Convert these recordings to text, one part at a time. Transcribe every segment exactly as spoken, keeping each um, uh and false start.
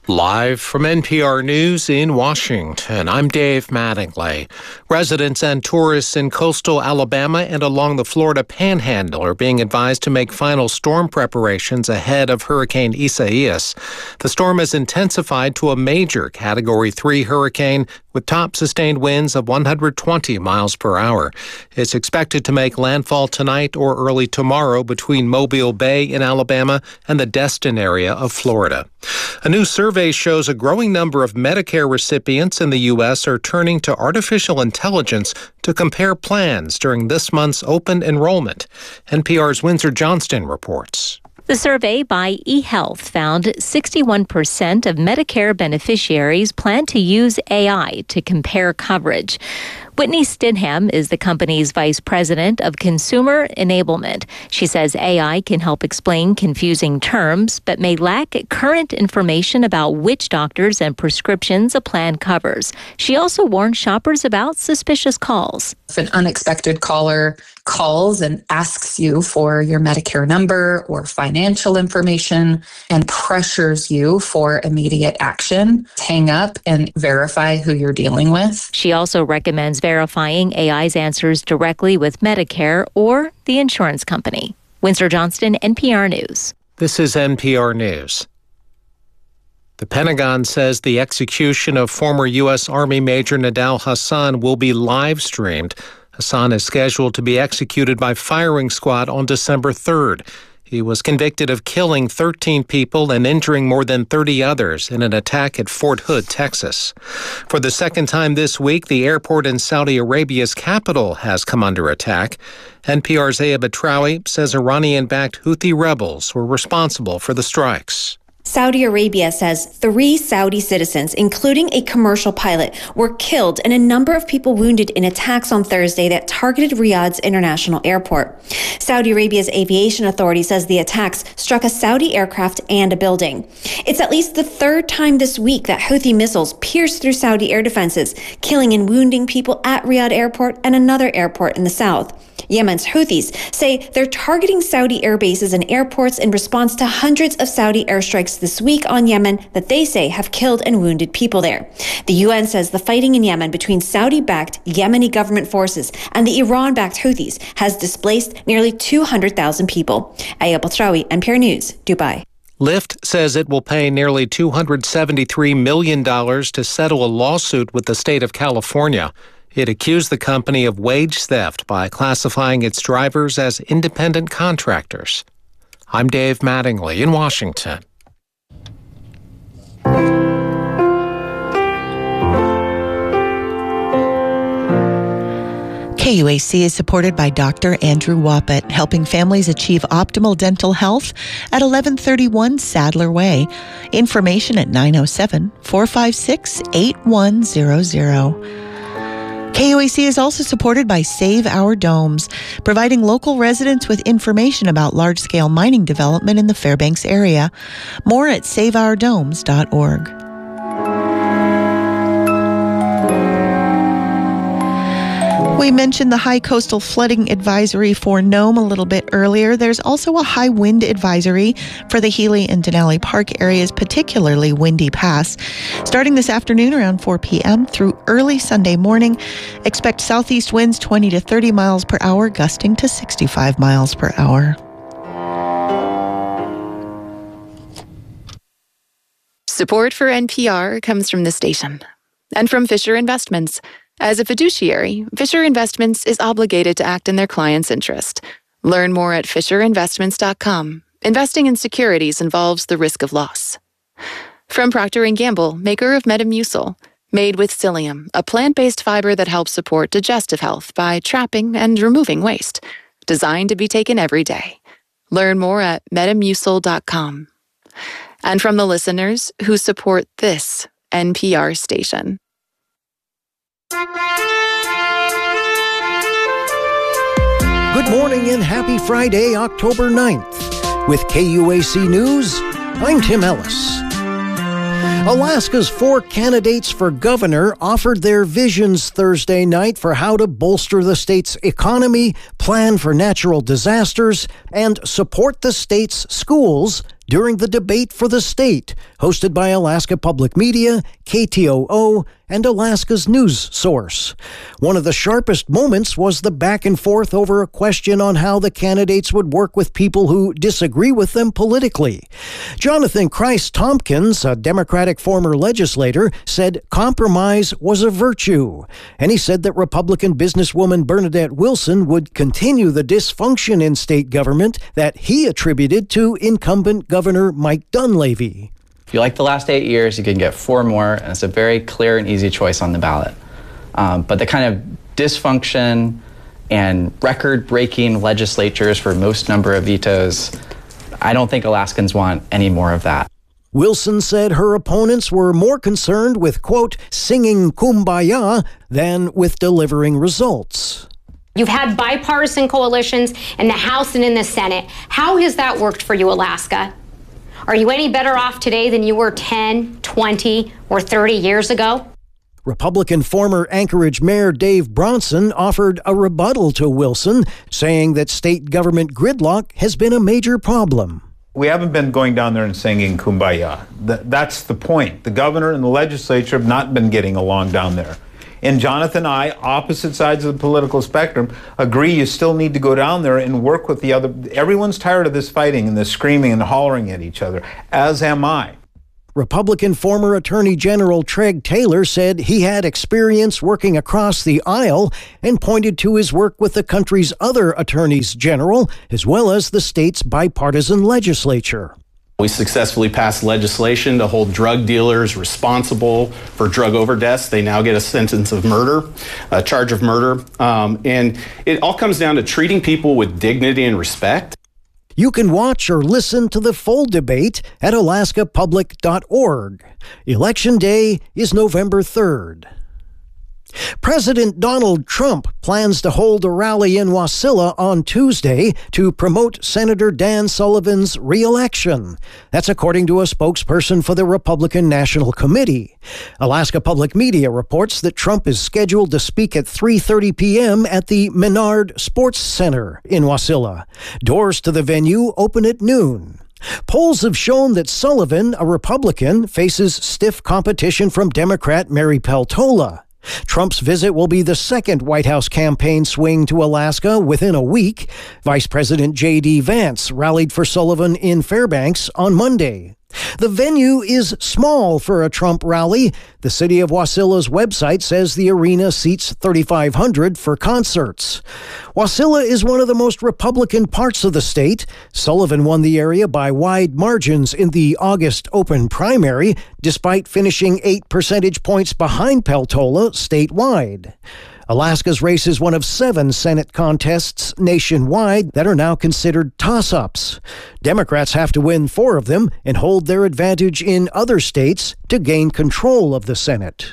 Live from N P R News in Washington, I'm Dave Mattingly. Residents and tourists in coastal Alabama and along the Florida Panhandle are being advised to make final storm preparations ahead of Hurricane Isaias. The storm has intensified to a major Category three hurricane with top sustained winds of one hundred twenty miles per hour. It's expected to make landfall tonight or early tomorrow between Mobile Bay in Alabama and the Destin area of Florida. A new survey shows a growing number of Medicare recipients in the U S are turning to artificial intelligence to compare plans during this month's open enrollment. N P R's Windsor Johnston reports. The survey by eHealth found sixty-one percent of Medicare beneficiaries plan to use A I to compare coverage. Whitney Stidham is the company's vice president of consumer enablement. She says A I can help explain confusing terms, but may lack current information about which doctors and prescriptions a plan covers. She also warned shoppers about suspicious calls. If an unexpected caller calls and asks you for your Medicare number or financial information and pressures you for immediate action, hang up and verify who you're dealing with. She also recommends verifying A I's answers directly with Medicare or the insurance company. Windsor Johnston, N P R News. This is N P R News. The Pentagon says the execution of former U S. Army Major Nidal Hasan will be live-streamed. Hasan is scheduled to be executed by firing squad on December third. He was convicted of killing thirteen people and injuring more than thirty others in an attack at Fort Hood, Texas. For the second time this week, the airport in Saudi Arabia's capital has come under attack. N P R's Aya Batrawi says Iranian-backed Houthi rebels were responsible for the strikes. Saudi Arabia says three Saudi citizens, including a commercial pilot, were killed and a number of people wounded in attacks on Thursday that targeted Riyadh's international airport. Saudi Arabia's aviation authority says the attacks struck a Saudi aircraft and a building. It's at least the third time this week that Houthi missiles pierced through Saudi air defenses, killing and wounding people at Riyadh airport and another airport in the south. Yemen's Houthis say they're targeting Saudi air bases and airports in response to hundreds of Saudi airstrikes this week on Yemen that they say have killed and wounded people there. The U N says the fighting in Yemen between Saudi-backed Yemeni government forces and the Iran-backed Houthis has displaced nearly two hundred thousand people. Aya Batrawi, N P R News, Dubai. Lyft says it will pay nearly two hundred seventy-three million dollars to settle a lawsuit with the state of California. It accused the company of wage theft by classifying its drivers as independent contractors. I'm Dave Mattingly in Washington. K U A C is supported by Doctor Andrew Wappett, helping families achieve optimal dental health at eleven thirty-one Sadler Way. Information at nine oh seven, four five six, eight one zero zero. K U A C is also supported by Save Our Domes, providing local residents with information about large-scale mining development in the Fairbanks area. More at save our domes dot org. We mentioned the high coastal flooding advisory for Nome a little bit earlier. There's also a high wind advisory for the Healy and Denali Park areas, particularly Windy Pass. Starting this afternoon around four p.m. through early Sunday morning, expect southeast winds twenty to thirty miles per hour, gusting to sixty-five miles per hour. Support for N P R comes from the station and from Fisher Investments. As a fiduciary, Fisher Investments is obligated to act in their client's interest. Learn more at fisher investments dot com. Investing in securities involves the risk of loss. From Procter and Gamble, maker of Metamucil, made with psyllium, a plant-based fiber that helps support digestive health by trapping and removing waste. Designed to be taken every day. Learn more at metamucil dot com. And from the listeners who support this N P R station. Good morning and happy Friday, October ninth. With K U A C News, I'm Tim Ellis. Alaska's four candidates for governor offered their visions Thursday night for how to bolster the state's economy, plan for natural disasters, and support the state's schools during the debate for the state, hosted by Alaska Public Media, K T O O, and Alaska's news source. One of the sharpest moments was the back and forth over a question on how the candidates would work with people who disagree with them politically. Jonathan Christ Tompkins, a Democratic former legislator, said compromise was a virtue, and he said that Republican businesswoman Bernadette Wilson would continue the dysfunction in state government that he attributed to incumbent Governor Mike Dunleavy. If you like the last eight years, you can get four more, and it's a very clear and easy choice on the ballot. Um, but the kind of dysfunction and record-breaking legislatures for most number of vetoes, I don't think Alaskans want any more of that. Wilson said her opponents were more concerned with, quote, singing Kumbaya than with delivering results. You've had bipartisan coalitions in the House and in the Senate. How has that worked for you, Alaska? Are you any better off today than you were ten, twenty, or thirty years ago? Republican former Anchorage Mayor Dave Bronson offered a rebuttal to Wilson, saying that state government gridlock has been a major problem. We haven't been going down there and singing Kumbaya. Th- that's the point. The governor and the legislature have not been getting along down there. And Jonathan and I, opposite sides of the political spectrum, agree you still need to go down there and work with the other. Everyone's tired of this fighting and this screaming and hollering at each other, as am I. Republican former Attorney General Treg Taylor said he had experience working across the aisle and pointed to his work with the country's other attorneys general, as well as the state's bipartisan legislature. We successfully passed legislation to hold drug dealers responsible for drug overdose. They now get a sentence of murder, a charge of murder. Um, and it all comes down to treating people with dignity and respect. You can watch or listen to the full debate at alaska public dot org. Election Day is November third. President Donald Trump plans to hold a rally in Wasilla on Tuesday to promote Senator Dan Sullivan's re-election. That's according to a spokesperson for the Republican National Committee. Alaska Public Media reports that Trump is scheduled to speak at three thirty p.m. at the Menard Sports Center in Wasilla. Doors to the venue open at noon. Polls have shown that Sullivan, a Republican, faces stiff competition from Democrat Mary Peltola. Trump's visit will be the second White House campaign swing to Alaska within a week. Vice President J D Vance rallied for Sullivan in Fairbanks on Monday. The venue is small for a Trump rally. The city of Wasilla's website says the arena seats thirty-five hundred for concerts. Wasilla is one of the most Republican parts of the state. Sullivan won the area by wide margins in the August open primary, despite finishing eight percentage points behind Peltola statewide. Alaska's race is one of seven Senate contests nationwide that are now considered toss-ups. Democrats have to win four of them and hold their advantage in other states to gain control of the Senate.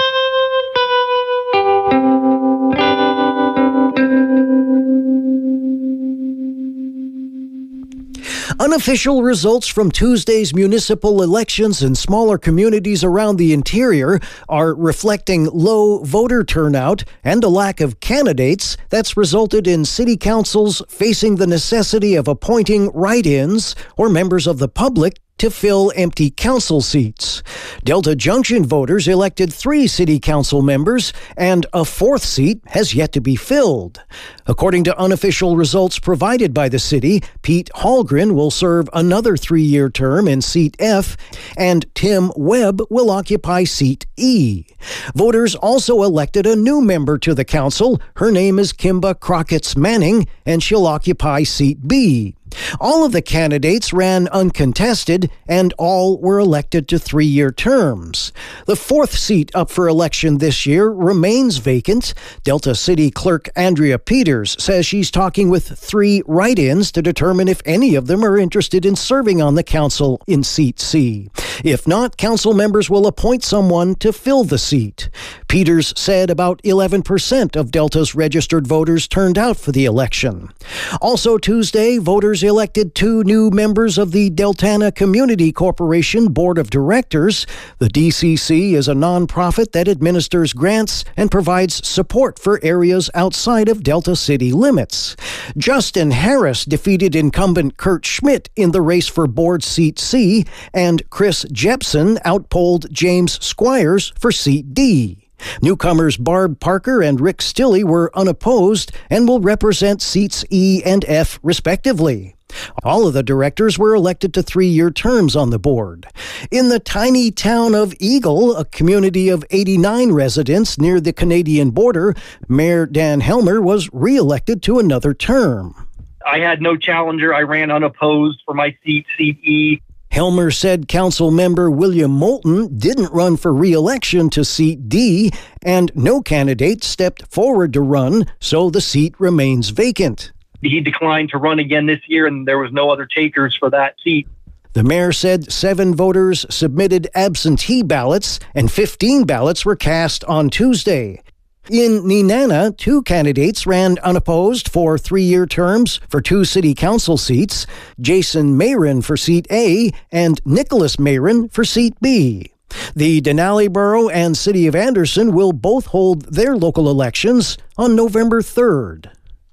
Unofficial results from Tuesday's municipal elections in smaller communities around the interior are reflecting low voter turnout and a lack of candidates that's resulted in city councils facing the necessity of appointing write-ins or members of the public to fill empty council seats. Delta Junction voters elected three city council members, and a fourth seat has yet to be filled. According to unofficial results provided by the city, Pete Hallgren will serve another three-year term in seat F, and Tim Webb will occupy seat E. Voters also elected a new member to the council. Her name is Kimba Crockett's Manning, and she'll occupy seat B. All of the candidates ran uncontested, and all were elected to three-year terms. The fourth seat up for election this year remains vacant. Delta City Clerk Andrea Peters says she's talking with three write-ins to determine if any of them are interested in serving on the council in seat C. If not, council members will appoint someone to fill the seat. Peters said about eleven percent of Delta's registered voters turned out for the election. Also Tuesday, voters elected two new members of the Deltana Community Corporation Board of Directors. The D C C is a nonprofit that administers grants and provides support for areas outside of Delta city limits. Justin Harris defeated incumbent Kurt Schmidt in the race for board seat C, and Chris Jepson outpolled James Squires for seat D. Newcomers Barb Parker and Rick Stilley were unopposed and will represent seats E and F respectively. All of the directors were elected to three-year terms on the board. In the tiny town of Eagle, a community of eighty-nine residents near the Canadian border, Mayor Dan Helmer was re-elected to another term. I had no challenger. I ran unopposed for my seat, seat E. Helmer said council member William Moulton didn't run for re-election to seat D, and no candidate stepped forward to run, so the seat remains vacant. He declined to run again this year, and there was no other takers for that seat. The mayor said seven voters submitted absentee ballots, and fifteen ballots were cast on Tuesday. In Nenana, two candidates ran unopposed for three-year terms for two city council seats, Jason Mayron for seat A and Nicholas Mayron for seat B. The Denali Borough and City of Anderson will both hold their local elections on November third.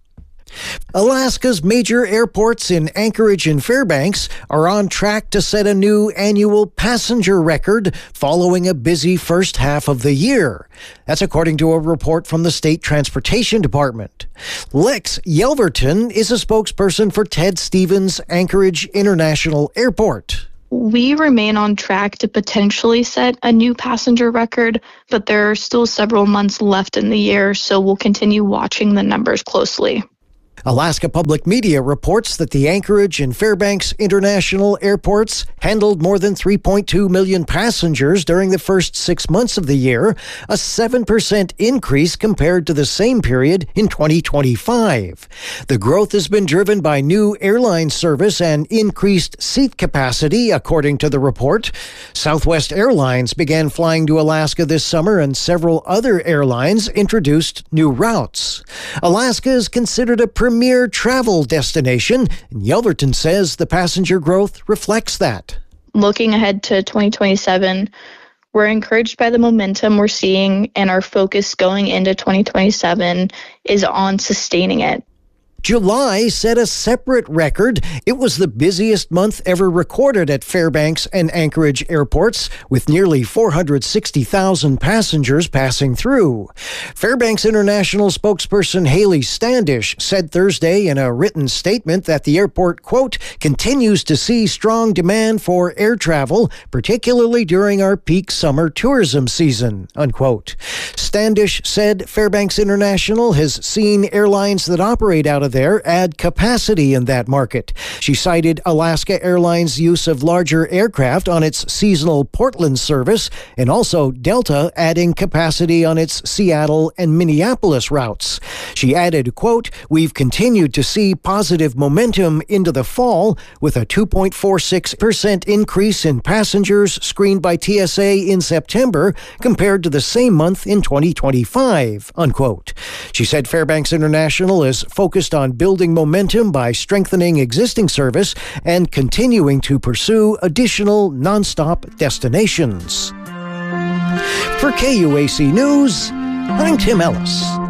Alaska's major airports in Anchorage and Fairbanks are on track to set a new annual passenger record following a busy first half of the year. That's according to a report from the State Transportation Department. Lex Yelverton is a spokesperson for Ted Stevens Anchorage International Airport. We remain on track to potentially set a new passenger record, but there are still several months left in the year, so we'll continue watching the numbers closely. Alaska Public Media reports that the Anchorage and Fairbanks International Airports handled more than three point two million passengers during the first six months of the year, a seven percent increase compared to the same period in twenty twenty-five. The growth has been driven by new airline service and increased seat capacity, according to the report. Southwest Airlines began flying to Alaska this summer, and several other airlines introduced new routes. Alaska is considered a premier travel destination, and Yelverton says the passenger growth reflects that. Looking ahead to twenty twenty-seven, we're encouraged by the momentum we're seeing, and our focus going into twenty twenty-seven is on sustaining it. July set a separate record. It was the busiest month ever recorded at Fairbanks and Anchorage airports, with nearly four hundred sixty thousand passengers passing through. Fairbanks International spokesperson Haley Standish said Thursday in a written statement that the airport, quote, continues to see strong demand for air travel, particularly during our peak summer tourism season, unquote. Standish said Fairbanks International has seen airlines that operate out of there add capacity in that market. She cited Alaska Airlines' use of larger aircraft on its seasonal Portland service, and also Delta adding capacity on its Seattle and Minneapolis routes. She added, quote, we've continued to see positive momentum into the fall with a two point four six percent increase in passengers screened by T S A in September compared to the same month in twenty twenty-five, unquote. She said Fairbanks International is focused on building momentum by strengthening existing service and continuing to pursue additional nonstop destinations. For K U A C News, I'm Tim Ellis.